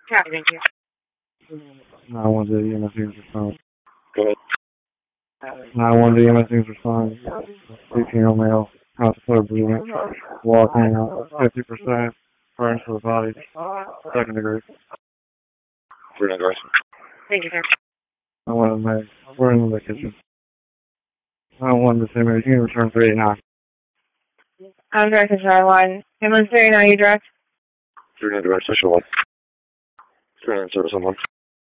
Copy, thank you. 911 to EMS units respond. Go ahead. 911 to EMS units respond. 18-year-old male, house floor bleeding, walking out 50%, burns to the body, second degree. We're in aggressive. Thank you, sir. 911 we're in the kitchen. 911 to same age, you can return 389. I'm direct control 1. Ambulance 39, you direct? 39 direct, session 1. 39 service on 1.